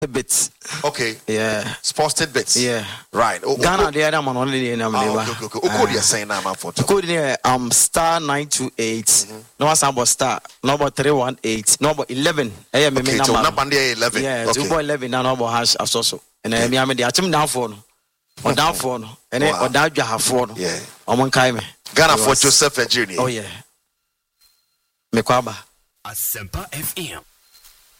Bits. Okay. Yeah. Sports tidbits. Yeah. Right. Ghana the other man only the okay. Code you saying now, man, for code star 928. No one about star. Number 318. Number 11. Okay, so number 11. Yeah. Okay. 2.11 now number hash also. And I mean the atim down for no. Or down for no. And then or down you have for no. Yeah. Omon Kaime. Ghana for Joseph Junior. Oh yeah. Mekwaba. Asempa FM.